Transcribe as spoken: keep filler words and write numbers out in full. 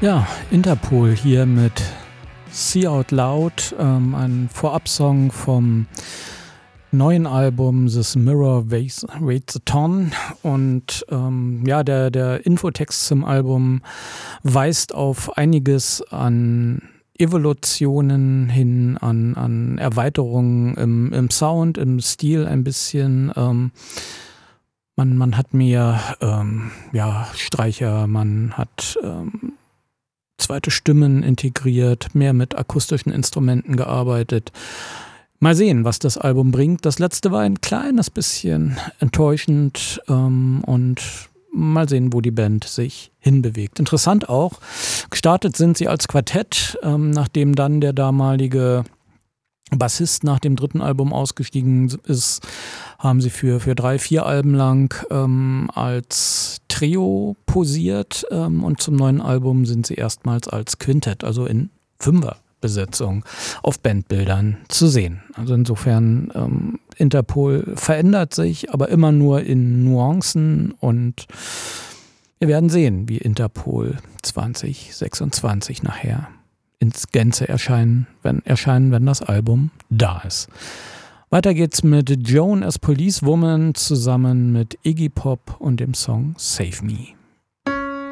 Ja, Interpol hier mit See Out Loud, ähm, ein Vorabsong vom neuen Album This Mirror Weighs, Weighs a Ton. Und ähm, ja, der, der Infotext zum Album weist auf einiges an Evolutionen hin, an, an Erweiterungen im, im Sound, im Stil ein bisschen. Ähm, man, man hat mehr ähm, ja, Streicher, man hat ähm, zweite Stimmen integriert, mehr mit akustischen Instrumenten gearbeitet. Mal sehen, was das Album bringt. Das letzte war ein kleines bisschen enttäuschend ähm, und mal sehen, wo die Band sich hinbewegt. Interessant auch, gestartet sind sie als Quartett, ähm, nachdem dann der damalige Bassist nach dem dritten Album ausgestiegen ist, haben sie für, für drei, vier Alben lang ähm, als Trio posiert ähm, und zum neuen Album sind sie erstmals als Quintett, also in Fünferbesetzung, auf Bandbildern zu sehen. Also insofern, ähm, Interpol verändert sich, aber immer nur in Nuancen und wir werden sehen, wie Interpol zwanzig sechsundzwanzig nachher ins Gänze erscheinen, wenn, erscheinen, wenn das Album da ist. Weiter geht's mit Joan as Policewoman zusammen mit Iggy Pop und dem Song Save Me.